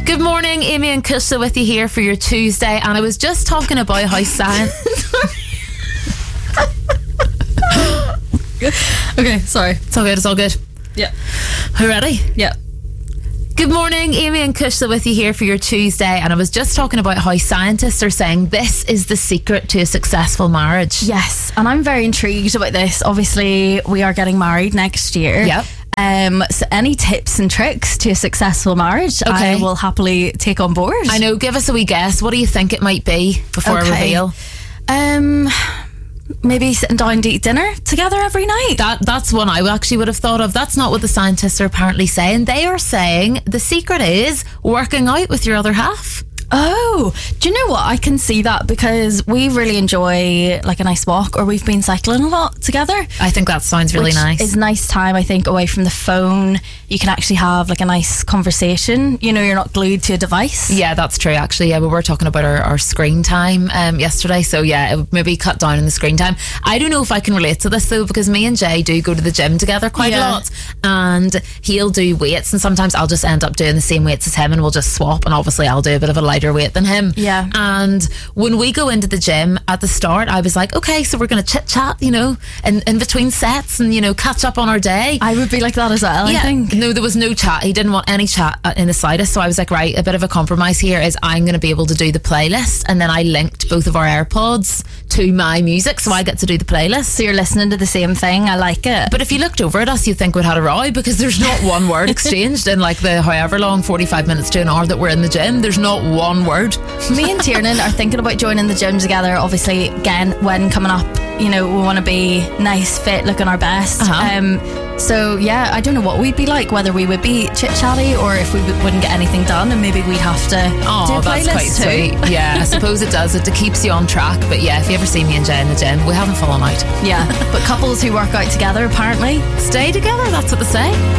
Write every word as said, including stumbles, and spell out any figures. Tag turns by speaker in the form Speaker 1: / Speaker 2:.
Speaker 1: Good morning, Amy and Kushla with you here for your Tuesday, and I was just talking about how science.
Speaker 2: Okay, sorry.
Speaker 1: It's all good. It's all good.
Speaker 2: Yeah.
Speaker 1: Are you ready?
Speaker 2: Yeah.
Speaker 1: Good morning, Amy and Kushla with you here for your Tuesday, and I was just talking about how scientists are saying this is the secret to a successful marriage.
Speaker 2: Yes, and I'm very intrigued about this. Obviously, we are getting married next year.
Speaker 1: Yep.
Speaker 2: Um, so any tips and tricks to a successful marriage,
Speaker 1: Okay.
Speaker 2: I will happily take on board.
Speaker 1: I know. Give us a wee guess. What do you think it might be before
Speaker 2: Okay.
Speaker 1: I reveal?
Speaker 2: Um, maybe sitting down to eat dinner together every night.
Speaker 1: That that's one I actually would have thought of. That's not what the scientists are apparently saying. They are saying the secret is working out with your other half.
Speaker 2: Oh, do you know what? I can see that because we really enjoy like a nice walk, or we've been cycling a lot together.
Speaker 1: I think that sounds really
Speaker 2: which
Speaker 1: nice.
Speaker 2: Is nice time, I think, away from the phone. You can actually have like a nice conversation. You know, you're not glued to a device.
Speaker 1: Yeah, that's true. Actually, yeah, we were talking about our, our screen time um, yesterday. So yeah, it would maybe cut down on the screen time. I don't know if I can relate to this though, because me and Jay do go to the gym together quite
Speaker 2: Yeah.
Speaker 1: a lot, and he'll do weights, and sometimes I'll just end up doing the same weights as him, and we'll just swap. And obviously, I'll do a bit of a lighter weight than him.
Speaker 2: Yeah.
Speaker 1: And when we go into the gym at the start, I was like, okay, so we're going to chit chat, you know, in, in between sets, and you know, catch up on our day.
Speaker 2: I would be like that as well, I think.
Speaker 1: No, there was no chat. He didn't want any chat in the slightest. So I was like, right, a bit of a compromise here is I'm going to be able to do the playlist, and then I linked both of our AirPods to my music, so I get to do the playlist.
Speaker 2: So you're listening to the same thing. I like it.
Speaker 1: But if you looked over at us, you'd think we'd had a row, because there's not one word exchanged in like the however long, forty-five minutes to an hour that we're in the gym. There's not one word.
Speaker 2: Me and Tiernan are thinking about joining the gym together. Obviously, again, when coming up, you know, we want to be nice, fit, looking our best.
Speaker 1: Uh-huh.
Speaker 2: Um, so yeah, I don't know what we'd be like, whether we would be chit chatty or if we w- wouldn't get anything done, and maybe we'd have to do
Speaker 1: Oh,
Speaker 2: a
Speaker 1: that's
Speaker 2: playlist
Speaker 1: quite
Speaker 2: too.
Speaker 1: sweet. Yeah, I suppose it does. It keeps you on track. But yeah, if you ever see me and Jay in the gym, we haven't fallen out.
Speaker 2: Yeah, but couples who work out together apparently
Speaker 1: Stay together, that's what they say.